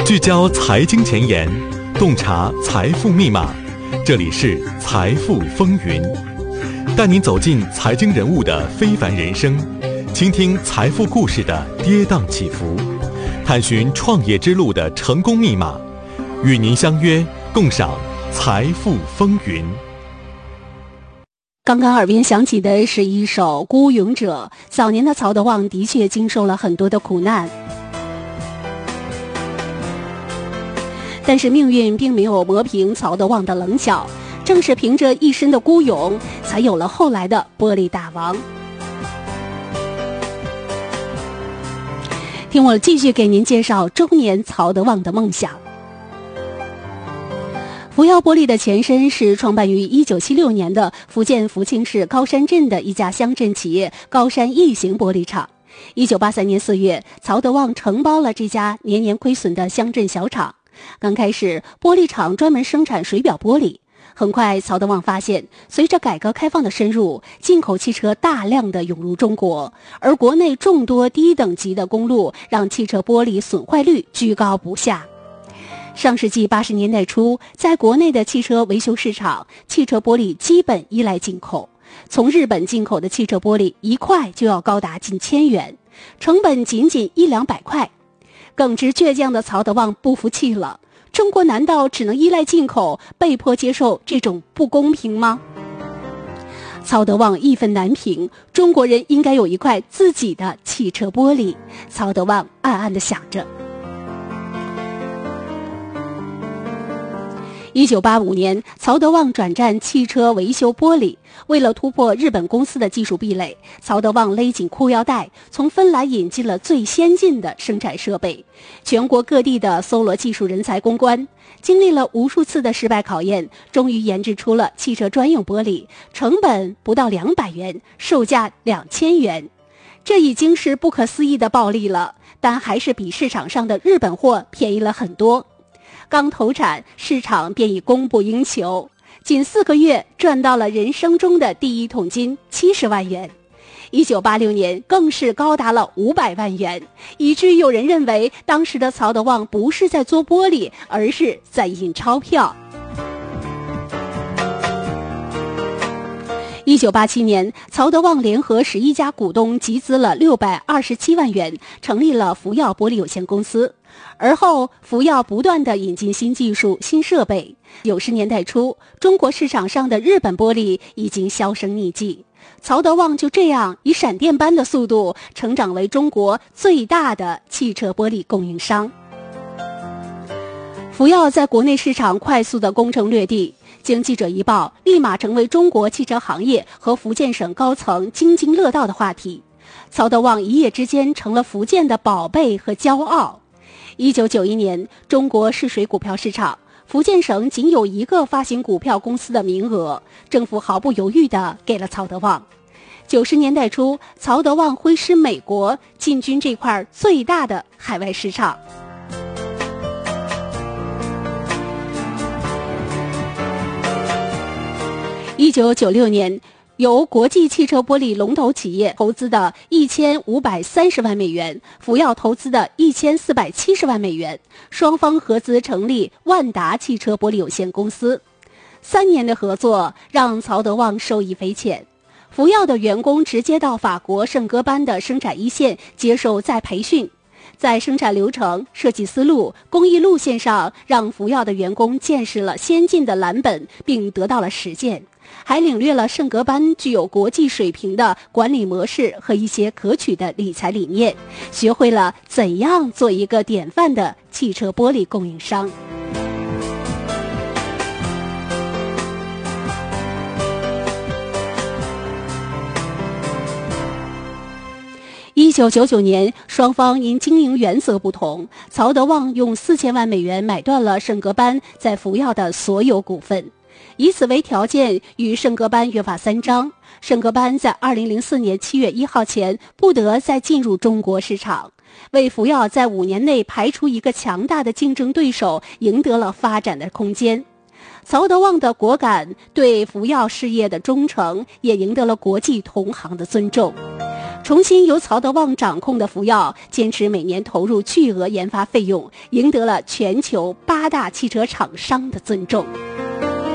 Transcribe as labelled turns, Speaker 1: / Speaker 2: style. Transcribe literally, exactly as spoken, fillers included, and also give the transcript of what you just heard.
Speaker 1: 聚焦财经前沿，洞察财富密码。这里是财富风云，带您走进财经人物的非凡人生，倾听财富故事的跌宕起伏，探寻创业之路的成功密码。与您相约共赏财富风云。
Speaker 2: 刚刚耳边响起的是一首《孤勇者》。早年的曹德旺的确经受了很多的苦难，但是命运并没有磨平曹德旺的棱角，正是凭着一身的孤勇，才有了后来的玻璃大王。听我继续给您介绍中年曹德旺的梦想。福耀玻璃的前身是创办于一九七六年的福建福清市高山镇的一家乡镇企业高山异形玻璃厂。一九八三年四月，曹德旺承包了这家年年亏损的乡镇小厂。刚开始，玻璃厂专门生产水表玻璃。很快，曹德旺发现，随着改革开放的深入，进口汽车大量的涌入中国，而国内众多低等级的公路让汽车玻璃损坏率居高不下。上世纪八十年代初，在国内的汽车维修市场，汽车玻璃基本依赖进口。从日本进口的汽车玻璃一块就要高达近千元，成本仅仅一两百块。耿直倔强的曹德旺不服气了，中国难道只能依赖进口，被迫接受这种不公平吗？曹德旺义愤难平，中国人应该有一块自己的汽车玻璃。曹德旺暗暗地想着。一九八五年，曹德旺转战汽车维修玻璃。为了突破日本公司的技术壁垒，曹德旺勒紧裤腰带，从芬兰引进了最先进的生产设备。全国各地的搜罗技术人才攻关，经历了无数次的失败考验，终于研制出了汽车专用玻璃，成本不到两百元，售价两千元。这已经是不可思议的暴利了，但还是比市场上的日本货便宜了很多。刚投产，市场便已供不应求，仅四个月赚到了人生中的第一桶金七十万元。一九八六年更是高达了五百万元，以至于有人认为当时的曹德旺不是在做玻璃，而是在印钞票。一九八七年，曹德旺联合十一家股东集资了六百二十七万元，成立了福耀玻璃有限公司。而后，福耀不断地引进新技术、新设备。九十年代初，中国市场上的日本玻璃已经销声匿迹，曹德旺就这样以闪电般的速度成长为中国最大的汽车玻璃供应商。福耀在国内市场快速的攻城略地，经记者一报，立马成为中国汽车行业和福建省高层津津乐道的话题。曹德旺一夜之间成了福建的宝贝和骄傲。一九九一年，中国试水股票市场，福建省仅有一个发行股票公司的名额，政府毫不犹豫地给了曹德旺。九十年代初，曹德旺挥师美国，进军这块最大的海外市场。一九九六年，由国际汽车玻璃龙头企业投资的一千五百三十万美元，福耀投资的一千四百七十万美元，双方合资成立万达汽车玻璃有限公司。三年的合作让曹德旺受益匪浅。福耀的员工直接到法国圣戈班的生产一线接受再培训，在生产流程、设计思路、工艺路线上，让福耀的员工见识了先进的蓝本，并得到了实践。还领略了圣格班具有国际水平的管理模式和一些可取的理财理念，学会了怎样做一个典范的汽车玻璃供应商。一九九九年，双方因经营原则不同，曹德旺用四千万美元买断了圣格班在福耀的所有股份，以此为条件与圣格班约法三章。圣格班在二零零四年七月一号前不得再进入中国市场，为福耀在五年内排除一个强大的竞争对手赢得了发展的空间。曹德旺的果敢，对福耀事业的忠诚，也赢得了国际同行的尊重。 重新由曹德旺掌控的福耀，坚持每年投入巨额研发费用，赢得了全球八大汽车厂商的尊重。